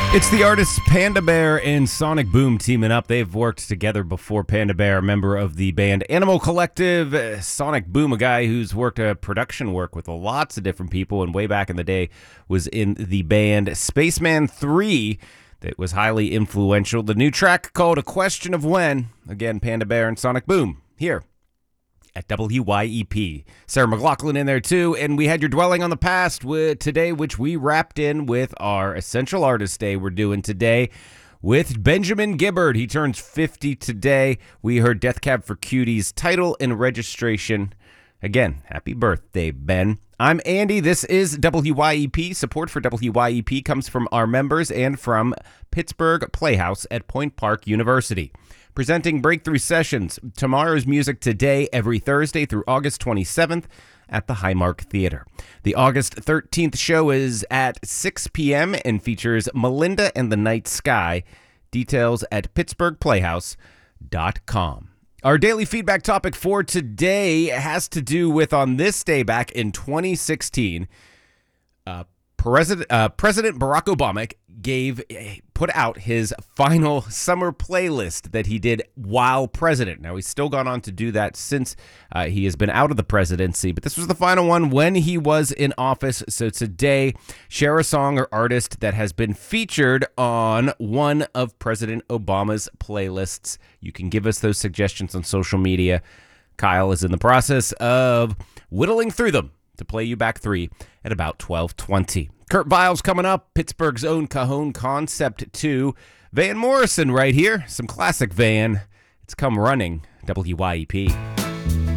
It's the artists Panda Bear and Sonic Boom teaming up. They've worked together before. Panda Bear, a member of the band Animal Collective. Sonic Boom, a guy who's worked production work with lots of different people, and way back in the day was in the band Spaceman 3 that was highly influential. The new track called A Question of When. Again, Panda Bear and Sonic Boom here at WYEP. Sarah McLachlan in there too, and we had your Dwelling on the Past today, which we wrapped in with our Essential Artist Day we're doing today with Benjamin Gibbard. He turns 50 today. We heard Death Cab for Cutie's Title and Registration. Again, happy birthday, Ben. I'm Andy. This is WYEP. Support for WYEP comes from our members and from Pittsburgh Playhouse at Point Park University. Presenting Breakthrough Sessions, tomorrow's music today, every Thursday through August 27th at the Highmark Theater. The August 13th show is at 6 p.m. and features Melinda and the Night Sky. Details at pittsburghplayhouse.com. Our daily feedback topic for today has to do with, on this day back in 2016, President Barack Obama put out his final summer playlist that he did while president. Now, he's still gone on to do that since he has been out of the presidency, but this was the final one when he was in office. So today, share a song or artist that has been featured on one of President Obama's playlists. You can give us those suggestions on social media. Kyle is in the process of whittling through them to play you back 3 at about 12:20. Kurt Vile's coming up, Pittsburgh's own Cajon Concept 2. Van Morrison right here, some classic Van. It's Come Running, WYEP.